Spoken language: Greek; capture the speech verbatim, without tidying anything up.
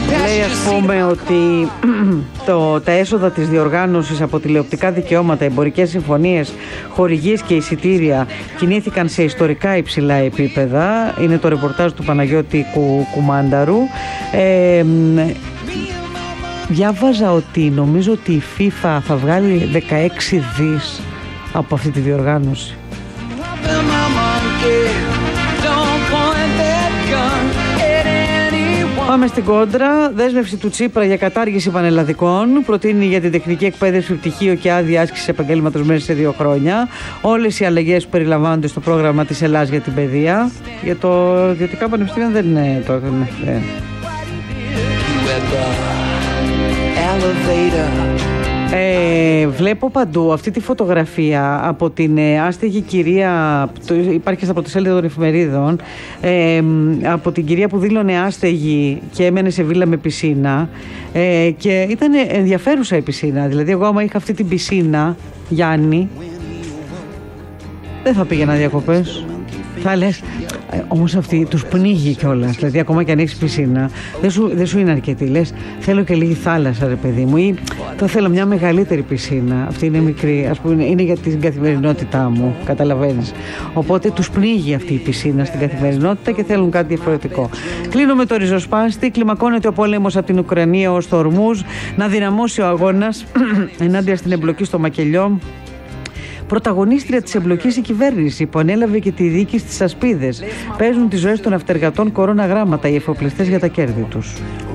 Λέει, ας πούμε, ότι το, τα έσοδα της διοργάνωσης από τηλεοπτικά δικαιώματα, εμπορικές συμφωνίες, χορηγίες και εισιτήρια κινήθηκαν σε ιστορικά υψηλά επίπεδα. Είναι το ρεπορτάζ του Παναγιώτη Κου, Κουμάνταρου. Ε, διάβαζα ότι νομίζω ότι η FIFA θα βγάλει δεκαέξι δις από αυτή τη διοργάνωση. Πάμε στην κόντρα. Δέσμευση του Τσίπρα για κατάργηση πανελλαδικών. Προτείνει για την τεχνική εκπαίδευση πτυχίο και άδεια άσκηση επαγγέλματος μέσα σε δύο χρόνια. Όλες οι αλλαγές που περιλαμβάνονται στο πρόγραμμα της Ελλάδας για την παιδεία. Για το ιδιωτικά πανεπιστήμια δεν είναι το. Ναι. Ε, βλέπω παντού αυτή τη φωτογραφία από την ε, άστεγη κυρία, το, υπάρχει στα πρωτοσέλιδα των εφημερίδων, ε, από την κυρία που δήλωνε άστεγη και έμενε σε βίλα με πισίνα, ε, και ήταν ενδιαφέρουσα η πισίνα. Δηλαδή εγώ άμα είχα αυτή την πισίνα, Γιάννη, δεν θα πήγαινα διακοπές. Θα λες, ε, όμως αυτή τους πνίγει κιόλας. Δηλαδή, ακόμα κι αν έχεις πισίνα, δεν σου, δεν σου είναι αρκετή. Λες, θέλω και λίγη θάλασσα, ρε παιδί μου, ή το θέλω μια μεγαλύτερη πισίνα. Αυτή είναι μικρή, ας πούμε, είναι για την καθημερινότητά μου. Καταλαβαίνεις. Οπότε τους πνίγει αυτή η πισίνα στην καθημερινότητα και θέλουν κάτι διαφορετικό. Κλείνω με το ριζοσπάστη. Κλιμακώνεται ο πόλεμος από την Ουκρανία ως το Ορμούζ. Να δυναμώσει ο αγώνας ενάντια στην εμπλοκή στο μακελιό. Πρωταγωνίστρια της εμπλοκής η κυβέρνηση που ανέλαβε και τη δίκη στις ασπίδες. Παίζουν τις ζωές των αυτεργατών κορώνα γράμματα οι εφοπλιστές για τα κέρδη τους.